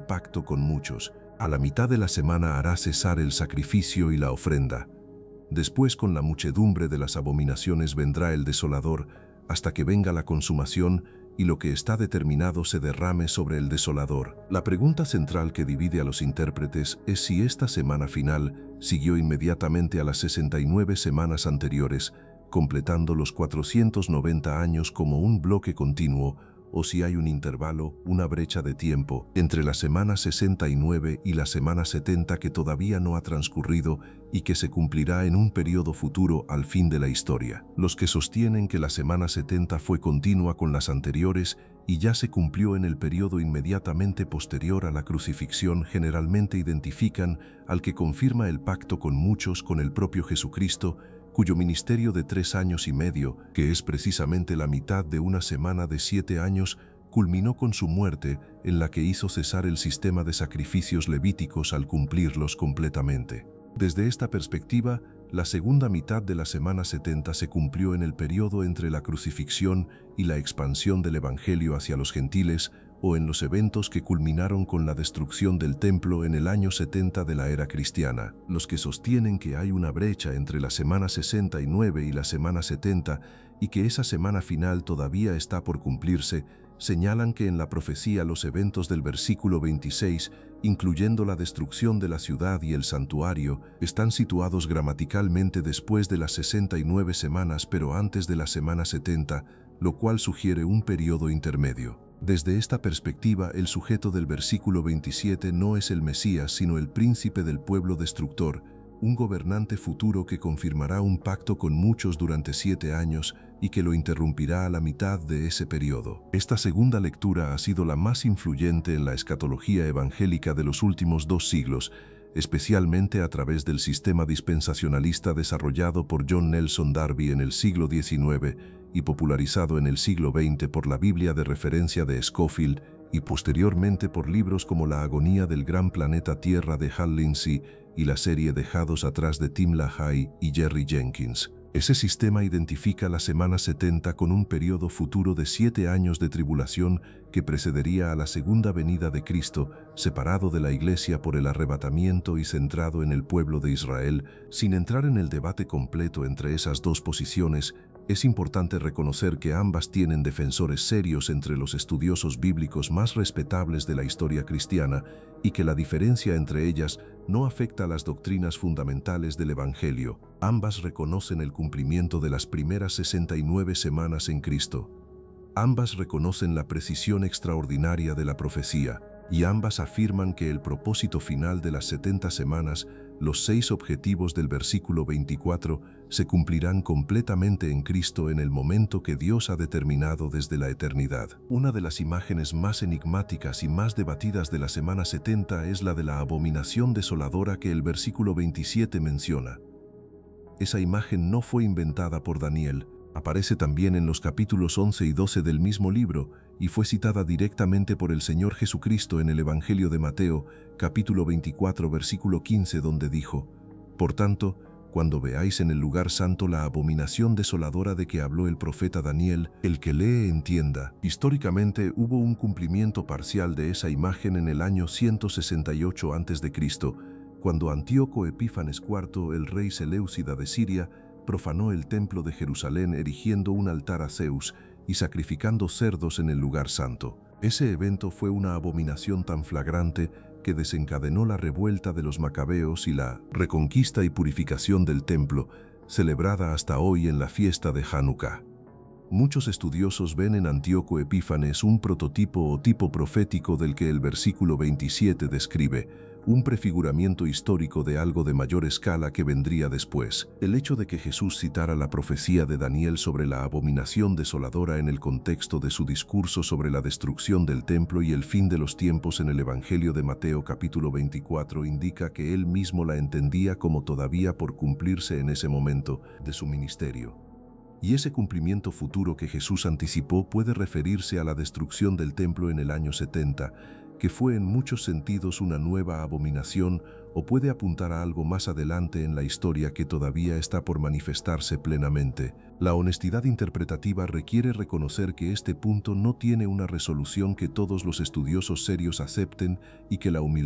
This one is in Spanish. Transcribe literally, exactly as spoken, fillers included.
pacto con muchos. A la mitad de la semana hará cesar el sacrificio y la ofrenda. Después, con la muchedumbre de las abominaciones vendrá el desolador, hasta que venga la consumación y lo que está determinado se derrame sobre el desolador. La pregunta central que divide a los intérpretes es si esta semana final siguió inmediatamente a las sesenta y nueve semanas anteriores, completando los cuatrocientos noventa años como un bloque continuo, o si hay un intervalo, una brecha de tiempo, entre la semana sesenta y nueve y la semana setenta que todavía no ha transcurrido y que se cumplirá en un periodo futuro al fin de la historia. Los que sostienen que la semana setenta fue continua con las anteriores y ya se cumplió en el periodo inmediatamente posterior a la crucifixión generalmente identifican al que confirma el pacto con muchos con el propio Jesucristo, cuyo ministerio de tres años y medio, que es precisamente la mitad de una semana de siete años, culminó con su muerte, en la que hizo cesar el sistema de sacrificios levíticos al cumplirlos completamente. Desde esta perspectiva, la segunda mitad de la semana setenta se cumplió en el periodo entre la crucifixión y la expansión del Evangelio hacia los gentiles, o en los eventos que culminaron con la destrucción del templo en el año setenta de la era cristiana. Los que sostienen que hay una brecha entre la semana sesenta y nueve y la semana setenta y que esa semana final todavía está por cumplirse, señalan que en la profecía los eventos del versículo veintiséis, incluyendo la destrucción de la ciudad y el santuario, están situados gramaticalmente después de las sesenta y nueve semanas pero antes de la semana setenta, lo cual sugiere un periodo intermedio. Desde esta perspectiva, el sujeto del versículo veintisiete no es el Mesías, sino el príncipe del pueblo destructor, un gobernante futuro que confirmará un pacto con muchos durante siete años y que lo interrumpirá a la mitad de ese periodo. Esta segunda lectura ha sido la más influyente en la escatología evangélica de los últimos dos siglos, especialmente a través del sistema dispensacionalista desarrollado por John Nelson Darby en el siglo diecinueve y popularizado en el siglo veinte por la Biblia de referencia de Scofield y posteriormente por libros como La agonía del gran planeta Tierra de Hal Lindsey y la serie Dejados atrás de Tim LaHaye y Jerry Jenkins. Ese sistema identifica la semana setenta con un periodo futuro de siete años de tribulación que precedería a la segunda venida de Cristo, separado de la Iglesia por el arrebatamiento y centrado en el pueblo de Israel. Sin entrar en el debate completo entre esas dos posiciones, es importante reconocer que ambas tienen defensores serios entre los estudiosos bíblicos más respetables de la historia cristiana y que la diferencia entre ellas no afecta a las doctrinas fundamentales del Evangelio. Ambas reconocen el cumplimiento de las primeras sesenta y nueve semanas en Cristo. Ambas reconocen la precisión extraordinaria de la profecía y ambas afirman que el propósito final de las setenta semanas, los seis objetivos del versículo veinticuatro, se cumplirán completamente en Cristo en el momento que Dios ha determinado desde la eternidad. Una de las imágenes más enigmáticas y más debatidas de la semana setenta es la de la abominación desoladora que el versículo veintisiete menciona. Esa imagen no fue inventada por Daniel, aparece también en los capítulos once y doce del mismo libro y fue citada directamente por el Señor Jesucristo en el Evangelio de Mateo, capítulo veinticuatro, versículo quince, donde dijo: «Por tanto, cuando veáis en el lugar santo la abominación desoladora de que habló el profeta Daniel, el que lee entienda». Históricamente hubo un cumplimiento parcial de esa imagen en el año ciento sesenta y ocho antes de Cristo, cuando Antíoco Epífanes cuarto, el rey seleucida de Siria, profanó el templo de Jerusalén erigiendo un altar a Zeus y sacrificando cerdos en el lugar santo. Ese evento fue una abominación tan flagrante que desencadenó la revuelta de los macabeos y la reconquista y purificación del templo, celebrada hasta hoy en la fiesta de Hanukkah. Muchos estudiosos ven en Antíoco Epífanes un prototipo o tipo profético del que el versículo veintisiete describe, un prefiguramiento histórico de algo de mayor escala que vendría después. El hecho de que Jesús citara la profecía de Daniel sobre la abominación desoladora en el contexto de su discurso sobre la destrucción del templo y el fin de los tiempos en el Evangelio de Mateo capítulo veinticuatro indica que él mismo la entendía como todavía por cumplirse en ese momento de su ministerio. Y ese cumplimiento futuro que Jesús anticipó puede referirse a la destrucción del templo en el año setenta, que fue en muchos sentidos una nueva abominación o puede apuntar a algo más adelante en la historia que todavía está por manifestarse plenamente. La honestidad interpretativa requiere reconocer que este punto no tiene una resolución que todos los estudiosos serios acepten y que la humildad